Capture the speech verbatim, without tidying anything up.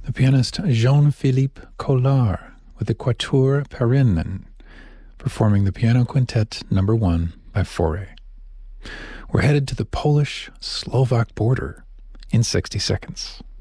the pianist Jean-Philippe Collard with the Quatuor Perinen performing the Piano Quintet number one by Fauré. We're headed to the Polish-Slovak border in sixty seconds.